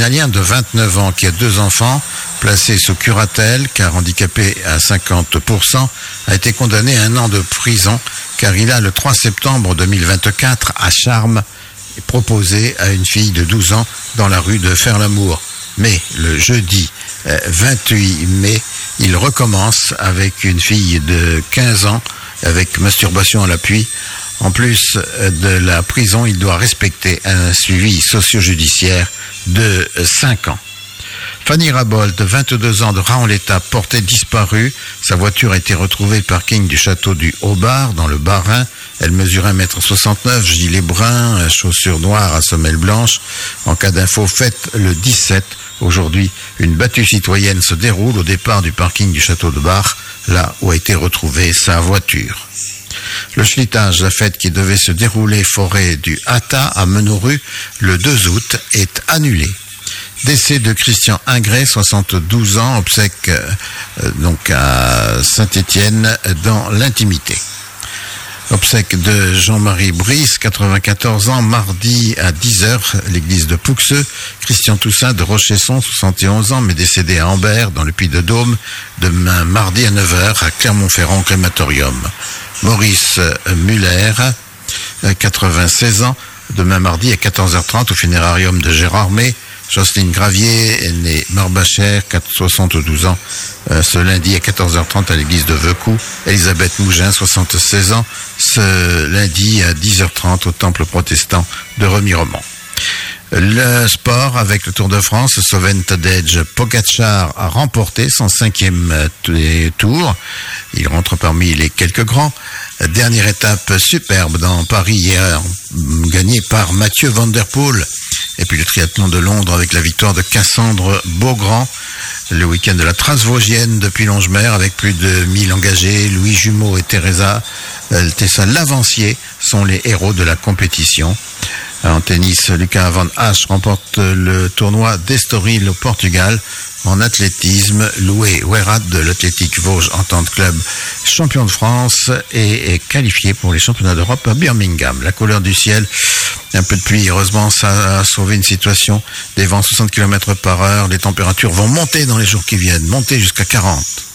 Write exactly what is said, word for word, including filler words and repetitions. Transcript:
Italien de vingt-neuf ans qui a deux enfants, placé sous curatelle car handicapé à cinquante pour cent, a été condamné à un an de prison car il a le trois septembre deux mille vingt-quatre à Charmes proposé à une fille de douze ans dans la rue de Faire-l'Amour. Mais le jeudi vingt-huit mai, il recommence avec une fille de quinze ans avec masturbation à l'appui. En plus de la prison, il doit respecter un suivi socio-judiciaire de cinq ans. Fanny Rabold, vingt-deux ans, de Raon-l'État, portée disparue. Sa voiture a été retrouvée au parking du château du Haut-Bar, dans le Bas-Rhin. Elle mesure un mètre soixante-neuf, gilet brun, chaussures noires à semelle blanche. En cas d'info, faites le dix-sept. Aujourd'hui, une battue citoyenne se déroule au départ du parking du château de Bar, là où a été retrouvée sa voiture. Le schlitage, la fête qui devait se dérouler forêt du Hata à Menouru le deux août, est annulée. Décès de Christian Ingré, soixante-douze ans, obsèques euh, donc à Saint-Étienne dans l'intimité. Obsèques de Jean-Marie Brice, quatre-vingt-quatorze ans, mardi à dix heures, l'église de Pouxeux. Christian Toussaint de Rochesson, soixante et onze ans, mais décédé à Ambert, dans le Puy-de-Dôme, demain mardi à neuf heures à Clermont-Ferrand, crématorium. Maurice Muller, quatre-vingt-seize ans, demain mardi à quatorze heures trente au funérarium de Gérardmer. Jocelyne Gravier, née Marbachère, soixante-douze ans, euh, ce lundi à quatorze heures trente à l'église de Veucou. Elisabeth Mougin, soixante-seize ans, ce lundi à dix heures trente au temple protestant de Remiremont. Le sport avec le Tour de France, Sloven Tadej Pogačar a remporté son cinquième tour. Il rentre parmi les quelques grands. Dernière étape superbe dans Paris hier, gagnée par Mathieu Van Der Poel. Et puis le triathlon de Londres avec la victoire de Cassandre Beaugrand. Le week-end de la Transvosgienne depuis Longemer avec plus de mille engagés. Louis Jumeau et Teresa Tessa Lavancier sont les héros de la compétition. En tennis, Lucas Van Hache remporte le tournoi d'Estoril au Portugal. En athlétisme, Loué Ouerat de l'Athlétique Vosges Entente Club, champion de France, et est qualifié pour les championnats d'Europe à Birmingham. La couleur du ciel, un peu de pluie, heureusement ça a sauvé une situation. Des vents soixante kilomètres par heure, les températures vont monter dans les jours qui viennent, monter jusqu'à quarante.